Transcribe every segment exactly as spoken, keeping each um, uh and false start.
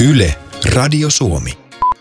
Yle, Radio Suomi.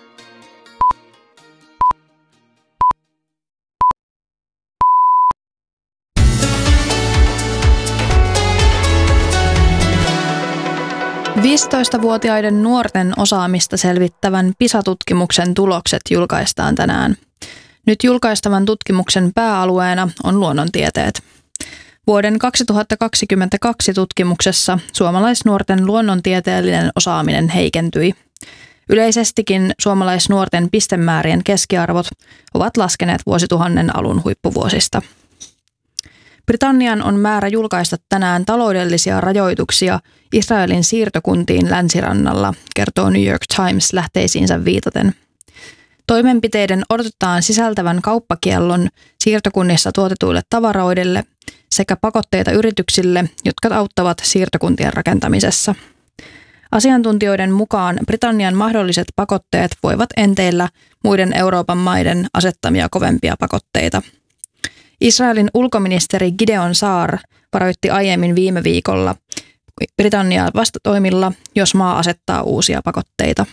viisitoistavuotiaiden nuorten osaamista selvittävän PISA-tutkimuksen tulokset julkaistaan tänään. Nyt julkaistavan tutkimuksen pääalueena on luonnontieteet. Vuoden kaksituhattakaksikymmentäkaksi tutkimuksessa suomalaisnuorten luonnontieteellinen osaaminen heikentyi. Yleisestikin suomalaisnuorten pistemäärien keskiarvot ovat laskeneet vuosituhannen alun huippuvuosista. Britannian on määrä julkaista tänään taloudellisia rajoituksia Israelin siirtokuntiin länsirannalla, kertoo New York Times lähteisiinsä viitaten. Toimenpiteiden odotetaan sisältävän kauppakiellon siirtokunnissa tuotetuille tavaroidille sekä pakotteita yrityksille, jotka auttavat siirtokuntien rakentamisessa. Asiantuntijoiden mukaan Britannian mahdolliset pakotteet voivat enteillä muiden Euroopan maiden asettamia kovempia pakotteita. Israelin ulkoministeri Gideon Saar varoitti aiemmin viime viikolla Britanniaa vastatoimilla, jos maa asettaa uusia pakotteita.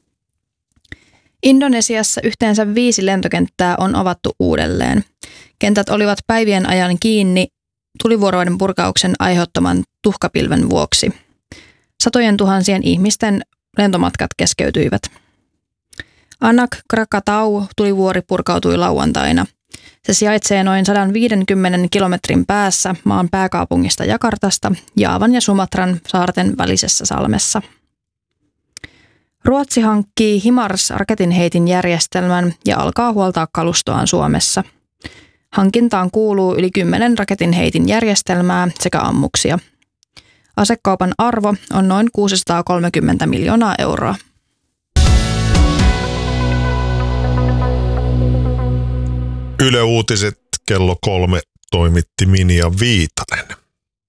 Indonesiassa yhteensä viisi lentokenttää on avattu uudelleen. Kentät olivat päivien ajan kiinni tulivuoroiden purkauksen aiheuttaman tuhkapilven vuoksi. Satojen tuhansien ihmisten lentomatkat keskeytyivät. Anak Krakatau tulivuori purkautui lauantaina. Se sijaitsee noin sata viisikymmentä kilometrin päässä maan pääkaupungista Jakartasta Jaavan ja Sumatran saarten välisessä salmessa. Ruotsi hankkii HIMARS-raketinheitin järjestelmän ja alkaa huoltaa kalustoaan Suomessa. Hankintaan kuuluu yli kymmenen raketinheitin järjestelmää sekä ammuksia. Asekaupan arvo on noin kuusisataakolmekymmentä miljoonaa euroa. Yle Uutiset kello kolme toimitti Minja Viitanen.